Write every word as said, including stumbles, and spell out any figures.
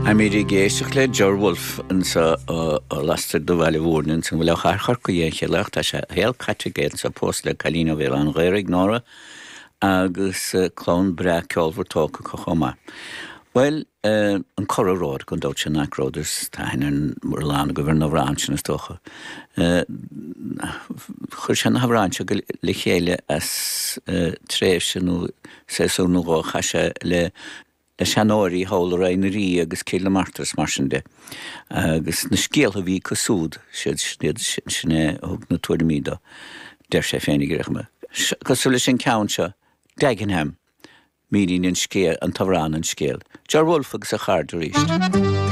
Amíri géisteach le George Wolf yn sa o lastar do bhaile bhórnin sy'n bhfuil achar chorcu é chéileach tá sé héal categéil sa post le Calína bhéil an ghéir nóra agus clón bra ceolfar tóca cochoma. Well, uh, an choród gon dót sin acróders tá hinan mórlán go bhar nóhrán sin is tócha. Chur sin habrán se le chéile as tréf sinú sésú nó gá chaise le le seanóirí hála rainarí agus céile martas mar sin de. Agus na scéaltha bhí cosúd siad sinné thug na tuairimída der sé féinnig reachma. Cosúla sin ceann se Dagenham mílíonn scéal an tahrán an scéal. George Wolf agus a chardair ríist.